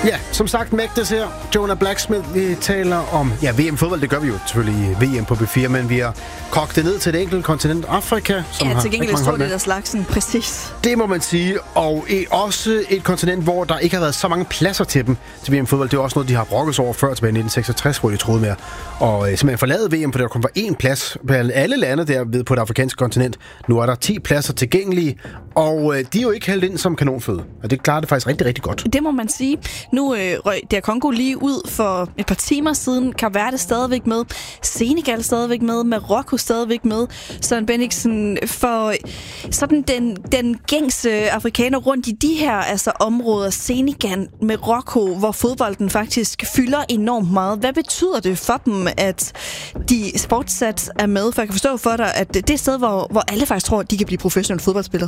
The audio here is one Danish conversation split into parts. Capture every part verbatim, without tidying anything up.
Ja, som sagt, Magdes her. Jonah Blacksmith, vi taler om ja, V M-fodbold. Det gør vi jo selvfølgelig i V M på B fire, men vi har kogt det ned til et enkelt kontinent, Afrika. Som ja, har til gengæld står det der slagsen, præcis. Det må man sige, og også et kontinent, hvor der ikke har været så mange pladser til dem til V M-fodbold. Det er også noget, de har brokket over før tilbage i nitten seksogtres, hvor de troede mere. Og øh, simpelthen forladet V M, for der kun var én plads på alle lande der ved på det afrikanske kontinent. Nu er der ti pladser tilgængelige, og øh, de er jo ikke hældt ind som kanonføde. Og det klarer det faktisk rigtig, rigtig godt. Det må man sige. Nu øh, røg der Congo lige ud for et par timer siden. Kap Verde stadigvæk med. Senegal stadigvæk med. Marokko stadigvæk med. Søren Bennigsen, for sådan den, den gængse afrikaner rundt i de her altså, områder, Senegal, Marokko, hvor fodbolden faktisk fylder enormt meget. Hvad betyder det for dem, at de fortsat er med? For jeg kan forstå for dig, at det er et sted, hvor, hvor alle faktisk tror, at de kan blive professionelle fodboldspillere.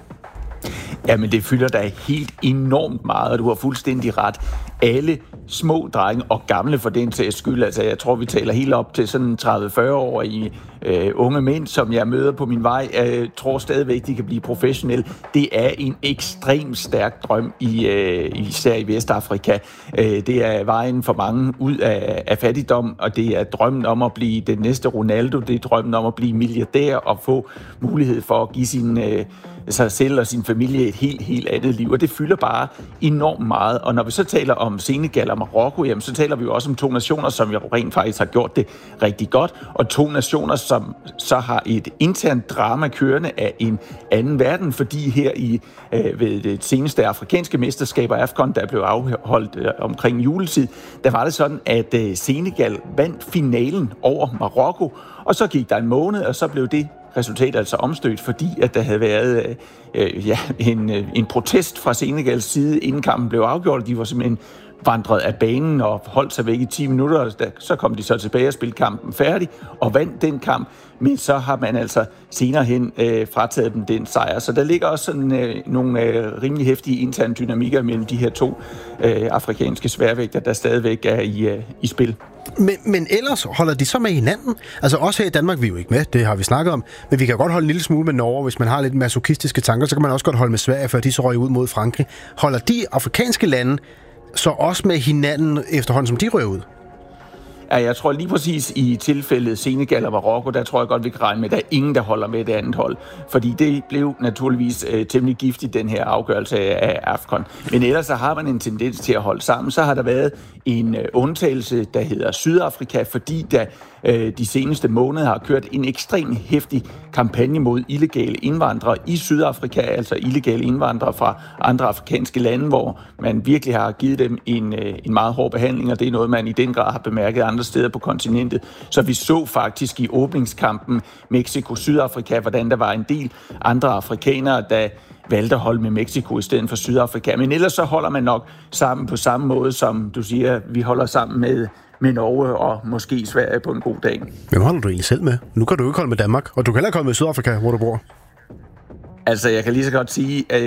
Jamen, det fylder da helt enormt meget, og du har fuldstændig ret. Alle små drenge og gamle for den sags skyld, altså jeg tror, vi taler helt op til sådan tredive fyrre år i øh, unge mænd, som jeg møder på min vej, øh, tror stadigvæk, de kan blive professionelle. Det er en ekstremt stærk drøm, i, øh, især i Vestafrika. Øh, det er vejen for mange ud af, af fattigdom, og det er drømmen om at blive den næste Ronaldo, det er drømmen om at blive milliardær og få mulighed for at give sin... Øh, sig selv og sin familie et helt, helt andet liv, og det fylder bare enormt meget. Og når vi så taler om Senegal og Marokko, jamen, så taler vi jo også om to nationer, som jo rent faktisk har gjort det rigtig godt, og to nationer, som så har et internt drama kørende af en anden verden, fordi her i øh, ved det seneste afrikanske mesterskab af AFCON, der blev afholdt øh, omkring juletid, der var det sådan, at øh, Senegal vandt finalen over Marokko, og så gik der en måned, og så blev det resultat altså omstødt, fordi at der havde været øh, ja, en, øh, en protest fra Senegals side, inden kampen blev afgjort. De var simpelthen vandret af banen og holdt sig væk i ti minutter, og så kom de så tilbage og spillede kampen færdig og vandt den kamp, men så har man altså senere hen øh, frataget dem den sejr. Så der ligger også sådan, øh, nogle øh, rimelig heftige interne dynamikker mellem de her to øh, afrikanske sværvægter, der stadigvæk er i, øh, i spil. Men, men ellers holder de så med hinanden? Altså også her i Danmark, vi er jo ikke med, det har vi snakket om, men vi kan godt holde en lille smule med Norge, hvis man har lidt masochistiske tanker, så kan man også godt holde med Sverige, før de så røg ud mod Frankrig. Holder de afrikanske lande så også med hinanden efterhånden, som de røg ud? Ja, jeg tror lige præcis i tilfældet Senegal og Marokko, der tror jeg godt, vi kan regne med, at der er ingen, der holder med det andet hold. Fordi det blev naturligvis øh, temmelig giftigt, den her afgørelse af AFCON. Men ellers så har man en tendens til at holde sammen. Så har der været en øh, undtagelse, der hedder Sydafrika, fordi der øh, de seneste måneder har kørt en ekstremt heftig kampagne mod illegale indvandrere i Sydafrika, altså illegale indvandrere fra andre afrikanske lande, hvor man virkelig har givet dem en, øh, en meget hård behandling, og det er noget, man i den grad har bemærket andre steder på kontinentet. Så vi så faktisk i åbningskampen Mexico-Sydafrika, hvordan der var en del andre afrikanere, der valgte at holde med Mexico i stedet for Sydafrika. Men ellers så holder man nok sammen på samme måde, som du siger, vi holder sammen med, med Norge og måske Sverige på en god dag. Hvem holder du egentlig selv med? Nu kan du ikke holde med Danmark, og du kan heller ikke holde med Sydafrika, hvor du bor. Altså, jeg kan lige så godt sige, at